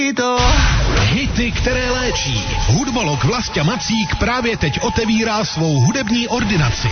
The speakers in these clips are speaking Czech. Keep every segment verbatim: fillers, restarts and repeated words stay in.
To hity, které léčí. Hudbolog Vlastě Macík právě teď otevírá svou hudební ordinaci.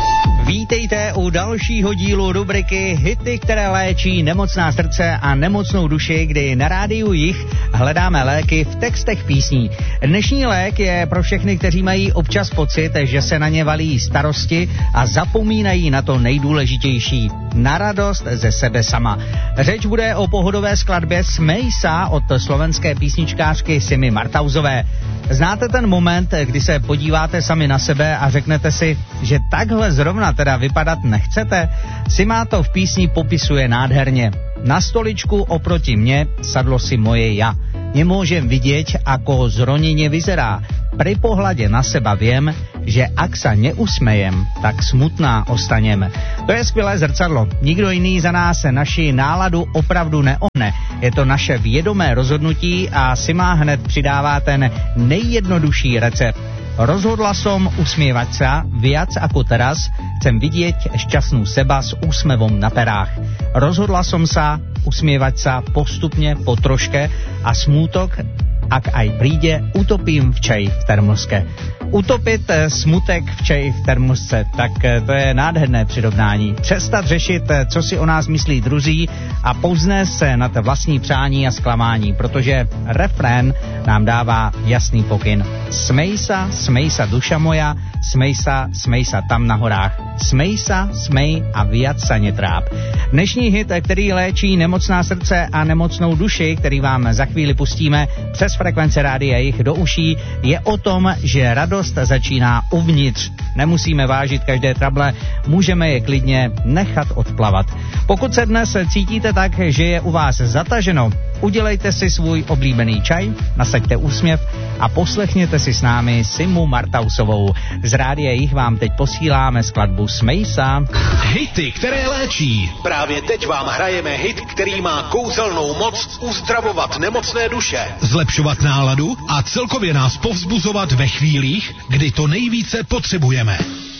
Vítejte u dalšího dílu rubriky Hity, které léčí nemocná srdce a nemocnou duši, kdy na rádiu Jich hledáme léky v textech písní. Dnešní lék je pro všechny, kteří mají občas pocit, že se na ně valí starosti a zapomínají na to nejdůležitější. Na radost ze sebe sama. Řeč bude o pohodové skladbě Smejsa od slovenské písničkářky Simi Martausové. Znáte ten moment, kdy se podíváte sami na sebe a řeknete si, že takhle zrovna teda vypadat nechcete? Sima to v písni popisuje nádherně. Na stoličku oproti mně sadlo si moje ja. Nemôžem vidieť, ako zronenie vyzerá. Pri pohľade na seba viem, že ak sa neusmejem, tak smutná ostanem. To je skvělé zrcadlo. Nikdo jiný za nás naši náladu opravdu neohne. Je to naše vědomé rozhodnutí a Sima hned přidává ten nejjednodušší recept. Rozhodla som usmievať sa viac ako teraz, chcem vidieť šťastnú seba s úsmevom na perách. Rozhodla som sa usmievať sa postupne po troške a smútok, ak aj príde, utopím v čaji v termoske. Utopit smutek v čaji v termosce, tak to je nádherné přirovnání. Přestat řešit, co si o nás myslí druzí a povznést se nad vlastní přání a zklamání, protože refrén nám dává jasný pokyn. Smej sa, smej sa duša moja, smej sa, smej sa tam na horách. Smej sa, smej a viac sa netráp. Dnešní hit, který léčí nemocná srdce a nemocnou duši, který vám za chvíli pustíme přes frekvence rádia Jich do uší, je o tom, že radost začíná uvnitř. Nemusíme vážit každé trable, můžeme je klidně nechat odplavat. Pokud se dnes cítíte tak, že je u vás zataženo, udělejte si svůj oblíbený čaj, nasaďte úsměv a poslechněte si s námi Simu Martausovou. Z rádia Jich vám teď posíláme skladbu Smej sa. Hity, které léčí. Právě teď vám hrajeme hit, který má kouzelnou moc uzdravovat nemocné duše, zlepšovat náladu a celkově nás povzbuzovat ve chvílích, kdy to nejvíce potřebujeme.